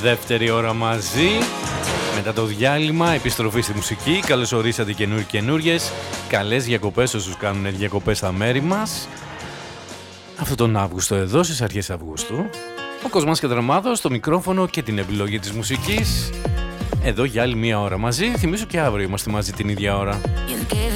Δεύτερη ώρα μαζί. Μετά το διάλειμμα, επιστροφή στη μουσική. Καλώς ορίσατε καινούριες. Καλές διακοπές όσους κάνουν διακοπές στα μέρη μας. Αυτό τον Αύγουστο εδώ, στις αρχές Αυγούστου. Ο Κοσμάς Κατραμάδος, το μικρόφωνο και την επιλογή της μουσικής. Εδώ για άλλη μία ώρα μαζί. Θυμίζω και αύριο είμαστε μαζί την ίδια ώρα.